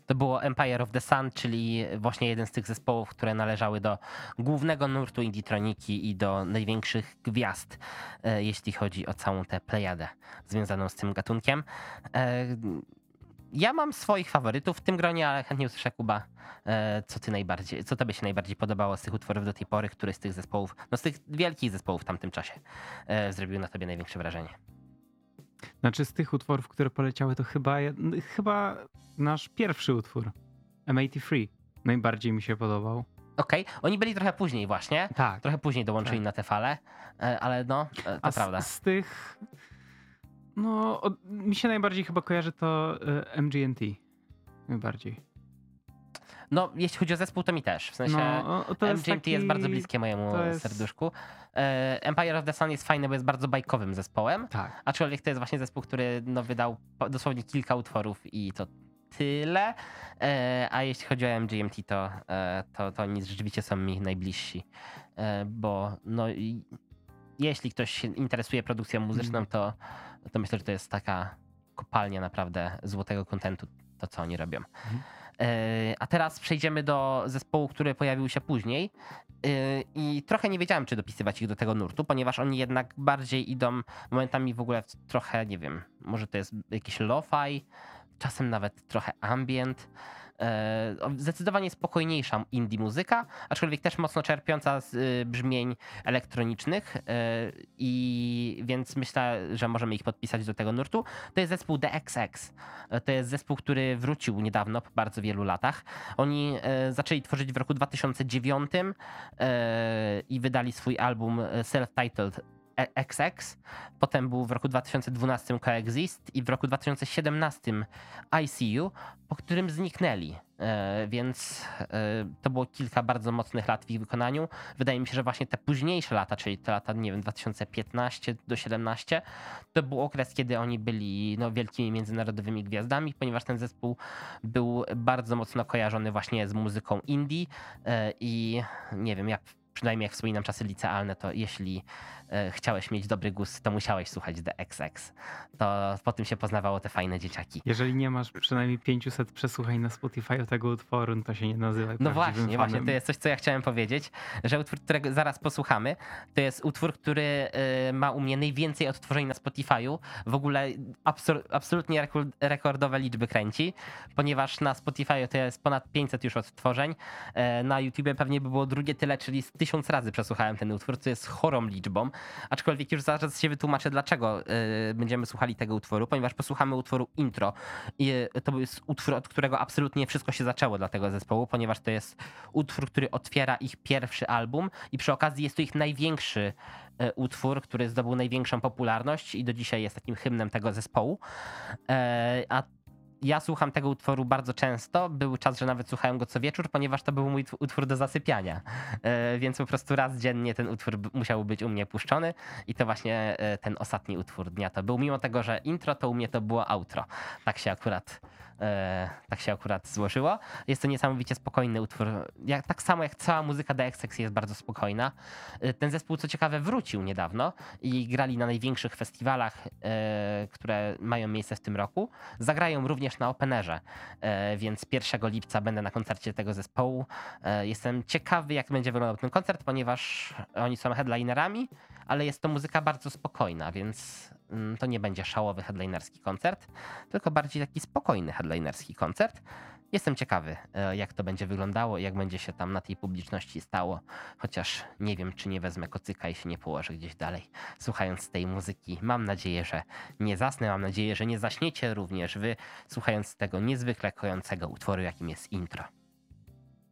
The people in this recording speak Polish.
To było Empire of the Sun, czyli właśnie jeden z tych zespołów, które należały do głównego nurtu indie-troniki i do największych gwiazd, jeśli chodzi o całą tę plejadę związaną z tym gatunkiem. Ja mam swoich faworytów w tym gronie, ale chętnie usłyszę, Kuba, co tobie się najbardziej podobało z tych utworów do tej pory, który z tych zespołów, no z tych wielkich zespołów w tamtym czasie zrobił na tobie największe wrażenie. Znaczy z tych utworów, które poleciały, to chyba nasz pierwszy utwór, M83, najbardziej mi się podobał. Okej, oni byli trochę później właśnie, Tak. trochę później dołączyli tak. na tę falę, ale no, to prawda. Z tych, no mi się najbardziej chyba kojarzy to MGMT. Najbardziej. No, jeśli chodzi o zespół, to mi też. W sensie to jest MGMT jest bardzo bliskie mojemu serduszku. Empire of the Sun jest fajny, bo jest bardzo bajkowym zespołem. Tak. Aczkolwiek to jest właśnie zespół, który no, wydał dosłownie kilka utworów i to tyle. A jeśli chodzi o MGMT, to oni rzeczywiście są mi najbliżsi. Bo no, jeśli ktoś się interesuje produkcją muzyczną, to myślę, że to jest taka kopalnia naprawdę złotego kontentu, to co oni robią. A teraz przejdziemy do zespołu, który pojawił się później i trochę nie wiedziałem, czy dopisywać ich do tego nurtu, ponieważ oni jednak bardziej idą momentami w ogóle w trochę, nie wiem, może to jest jakiś lo-fi, czasem nawet trochę ambient. Zdecydowanie spokojniejsza indie muzyka, aczkolwiek też mocno czerpiąca z brzmień elektronicznych i więc myślę, że możemy ich podpisać do tego nurtu. To jest zespół The XX. To jest zespół, który wrócił niedawno, po bardzo wielu latach. Oni zaczęli tworzyć w roku 2009 i wydali swój album self-titled XX, potem był w roku 2012 Coexist i w roku 2017 ICU, po którym zniknęli, więc to było kilka bardzo mocnych lat w ich wykonaniu. Wydaje mi się, że właśnie te późniejsze lata, czyli te lata, nie wiem, 2015 do 2017, to był okres, kiedy oni byli no, wielkimi międzynarodowymi gwiazdami, ponieważ ten zespół był bardzo mocno kojarzony właśnie z muzyką indie i nie wiem, ja przynajmniej jak wspominam czasy licealne, to jeśli chciałeś mieć dobry gust, to musiałeś słuchać The XX. To po tym się poznawało te fajne dzieciaki. Jeżeli nie masz przynajmniej 500 przesłuchań na Spotify tego utworu, no to się nie nazywaj No prawdziwym właśnie, fanem. to jest coś, co ja chciałem powiedzieć, że utwór, którego zaraz posłuchamy, to jest utwór, który ma u mnie najwięcej odtworzeń na Spotify'u. W ogóle absolutnie rekordowe liczby kręci, ponieważ na Spotify'u to jest ponad 500 już odtworzeń. Na YouTubie pewnie by było drugie tyle, czyli z 1000 razy przesłuchałem ten utwór, co jest chorą liczbą. Aczkolwiek już zaraz się wytłumaczę, dlaczego będziemy słuchali tego utworu, ponieważ posłuchamy utworu Intro. I to jest utwór, od którego absolutnie wszystko się zaczęło dla tego zespołu, ponieważ to jest utwór, który otwiera ich pierwszy album i przy okazji jest to ich największy utwór, który zdobył największą popularność i do dzisiaj jest takim hymnem tego zespołu. A ja słucham tego utworu bardzo często. Był czas, że nawet słuchałem go co wieczór, ponieważ to był mój utwór do zasypiania. Więc po prostu raz dziennie ten utwór musiał być u mnie puszczony i to właśnie ten ostatni utwór dnia to był. Mimo tego, że intro, to u mnie to było outro. Tak się akurat złożyło. Jest to niesamowicie spokojny utwór. Tak samo jak cała muzyka The XX jest bardzo spokojna. Ten zespół, co ciekawe, wrócił niedawno i grali na największych festiwalach, które mają miejsce w tym roku. Zagrają również na Openerze, więc 1 lipca będę na koncercie tego zespołu. Jestem ciekawy, jak będzie wyglądał ten koncert, ponieważ oni są headlinerami, ale jest to muzyka bardzo spokojna, więc to nie będzie szałowy headlinerski koncert, tylko bardziej taki spokojny headlinerski koncert. Jestem ciekawy, jak to będzie wyglądało i jak będzie się tam na tej publiczności stało, chociaż nie wiem, czy nie wezmę kocyka i się nie położę gdzieś dalej, słuchając tej muzyki. Mam nadzieję, że nie zasnę, mam nadzieję, że nie zaśniecie również wy, słuchając tego niezwykle kojącego utworu, jakim jest intro.